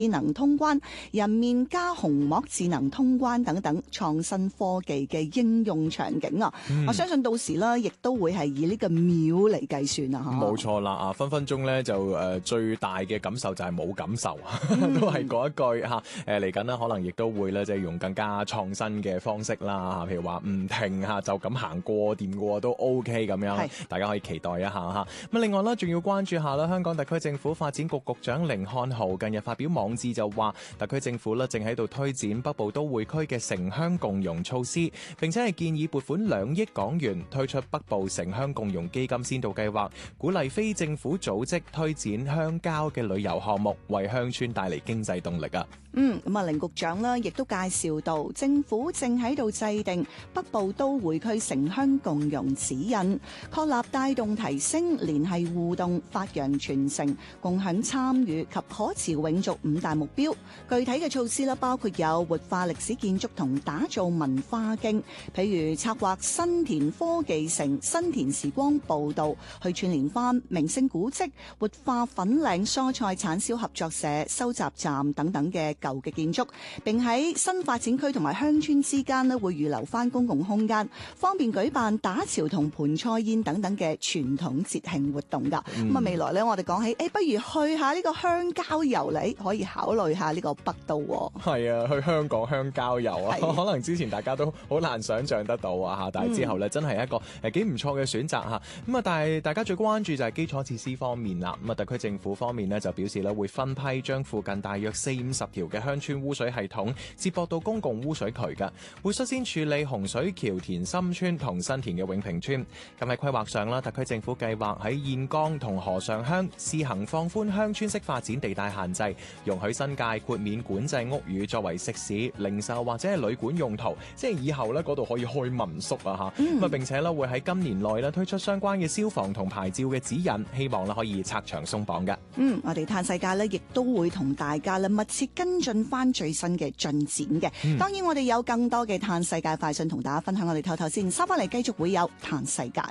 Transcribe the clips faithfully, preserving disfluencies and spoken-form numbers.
智能通關、人面加虹膜智能通關等等創新科技嘅應用場景啊！嗯、我相信到時咧，亦都會係以呢個秒嚟計算啊！ 冇錯啦啊！分分鐘咧就誒、呃、最大嘅感受就係冇感受，嗯、都係嗰一句嚇誒嚟緊啦，可能亦都會咧即係用更加創新嘅方式啦嚇，譬如話唔停嚇就咁行過掂過都 OK 咁樣，大家可以期待一下嚇。咁另外咧，仲要關注下啦，香港特區政府發展局局長甯漢豪近日發表網誌就話，特區政府咧正喺度推展北部都會區嘅城鄉共融措施，並且係建議撥款兩億港元推出北部城鄉共融基金先導計劃，鼓勵非政府組織推展鄉郊嘅旅遊項目，為鄉村帶嚟經濟動力啊！ 嗯，咁啊，甯局長呢亦都介紹到，政府正喺度制定北部都會區城鄉共融指引，確立帶動提升聯繫互動、發揚傳承、共享參與及可持永續五大目標。具體嘅措施咧，包括有活化歷史建築同打造文化徑，譬如策劃新田科技城、新田時光步道，去串聯翻名勝古蹟，活化粉嶺蔬菜產銷合作社收集站等等嘅舊嘅建築，並喺新發展區同埋鄉村之間咧，會預留翻公共空間，方便舉辦打潮同盆菜宴等等嘅傳統節慶活動噶。咁啊、嗯，未來咧，我哋講起，誒、欸，不如去下呢個鄉郊遊嚟，可以考慮下呢個北都。 係啊，去香港鄉郊遊啊，可能之前大家都好難想象得到啊吓，但係之後咧、嗯、真係一個誒幾唔錯嘅選擇吓。咁啊，但係大家最關注就係基礎設施方面啦。咁啊，特區政府方面咧就表示咧會分批將附近大約四五十條嘅鄉村污水系統接駁到公共污水渠嘅，會率先處理洪水橋田心村同新田嘅永平村。咁喺規劃上啦，特區政府計劃喺燕崗同河上鄉試行放寬鄉村式發展地帶限制，容許新界豁免管制屋宇作為食肆、零售或者係旅館用途，即係以後咧嗰度可以開民宿啊嚇。咁啊、嗯、並且咧會喺今年內咧推出相關嘅消防同牌照嘅指引，希望咧可以拆牆鬆綁嘅。 嗯，我哋嘆世界咧亦都會同大家咧密切跟進翻最新嘅進展嘅。嗯、當然我哋有更多嘅嘆世界快訊同大家分享，我哋唞唞先，收翻嚟繼續會有嘆世界。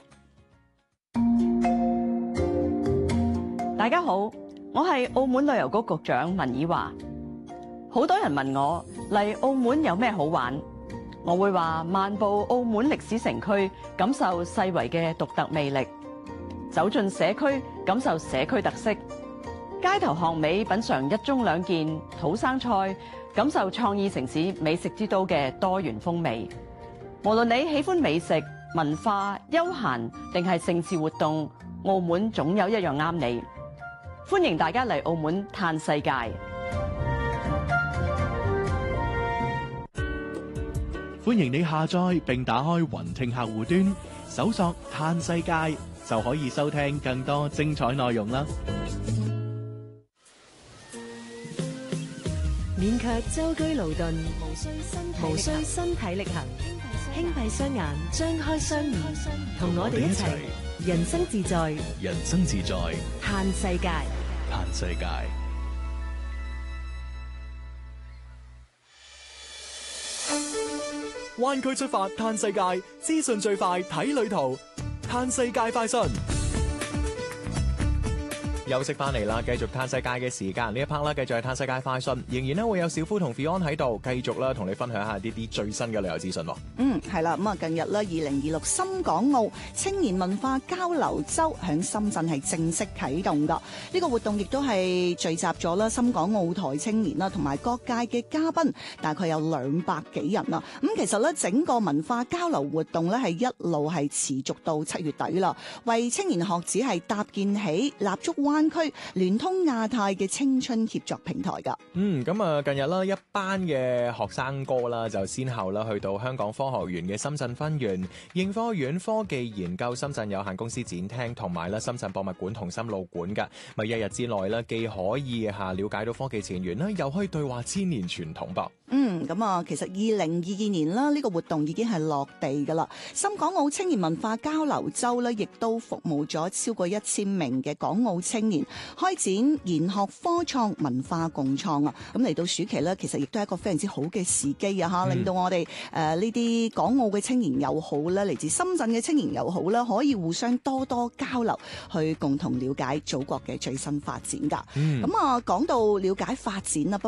大家好，我係澳門旅遊局局長文綺華。好多人問我嚟澳門有咩好玩，我會話漫步澳門歷史城區，感受世遺嘅獨特魅力；走進社區，感受社區特色；街頭巷尾品嚐一盅兩件土生菜，感受創意城市美食之都嘅多元風味。無論你喜歡美食、文化、休閒定係盛事活動，澳門總有一樣啱你。歡迎大家嚟澳門嘆世界。 歡迎你下載並打開雲聽客戶端，搜索嘆世界就可以收聽更多精彩內容啦。 免卻舟車勞頓，無需身體力行，輕閉雙眼，張開雙耳，同我哋一齊人生自在， 人生自在， 嘆世界， 嘆世界。灣區出發嘆世界，資訊最快睇旅途，嘆世界快訊。 休息翻嚟啦，繼續嘆世界嘅時間，呢一 part 啦，繼續係嘆世界快訊，仍然咧會有小夫同 Fion 喺度，繼續啦同你分享下呢啲最新嘅旅遊資訊。 嗯，係啦，咁啊，近日咧，二零二六深港澳青年文化交流周響深圳係正式啟動噶。呢個活動亦都係聚集咗啦深港澳台青年啦，同埋各界嘅嘉賓，大概有兩百幾人啦。咁其實咧，整個文化交流活動咧係一路係持續到七月底啦，為青年學子係搭建起立足灣區聯通亞太嘅青春協作平台噶。 嗯，咁啊，近日啦，一班嘅學生哥啦，就先後啦去到香港科學園嘅深圳分園、應科院科技研究深圳有限公司展廳，同埋咧深圳博物館同心路館噶。咪一日之內咧，既可以吓了解到科技前沿啦，又可以對話千年傳統噃。 嗯，咁啊，其實二零二二年啦，呢個活動已經係落地噶啦。深港澳青年文化交流周咧，亦都服務咗超過一千名嘅港澳青年，開展研學科創文化共創啊！咁嚟到暑期咧，其實亦都係一個非常之好嘅時機啊！嚇、嗯，令到我哋誒呢啲港澳嘅青年又好啦，嚟自深圳嘅青年又好啦，可以互相多多交流，去共同了解祖國嘅最新發展㗎。咁啊、嗯，講到了解發展啦，不